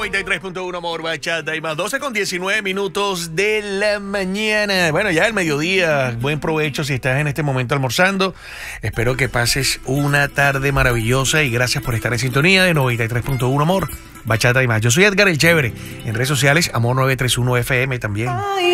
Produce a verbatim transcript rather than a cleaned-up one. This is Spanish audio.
noventa y tres punto uno Amor, Bachata y más. doce con diecinueve minutos de la mañana. Bueno, ya el mediodía. Buen provecho si estás en este momento almorzando. Espero que pases una tarde maravillosa y gracias por estar en sintonía de noventa y tres punto uno Amor, Bachata y más. Yo soy Edgar el Chévere. En redes sociales, Amor nueve tres uno F M también.